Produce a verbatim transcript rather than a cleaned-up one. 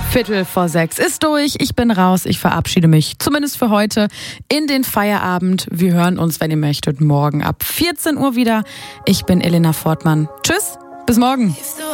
Viertel vor sechs ist durch. Ich bin raus. Ich verabschiede mich, zumindest für heute, in den Feierabend. Wir hören uns, wenn ihr möchtet, morgen ab vierzehn Uhr wieder. Ich bin Elena Fortmann. Tschüss, bis morgen.